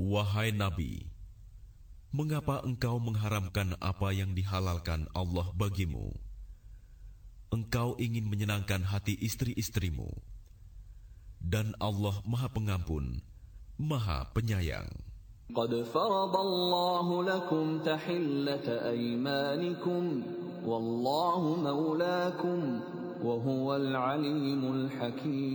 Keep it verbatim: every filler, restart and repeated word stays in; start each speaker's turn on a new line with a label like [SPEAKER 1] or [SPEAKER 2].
[SPEAKER 1] Wahai Nabi, mengapa engkau mengharamkan apa yang dihalalkan Allah bagimu? Engkau ingin menyenangkan hati istri-istrimu, dan Allah Maha Pengampun, Maha Penyayang.
[SPEAKER 2] قد فرض الله لكم تحلة أيمانكم والله مولاكم وهو العليم الحكيم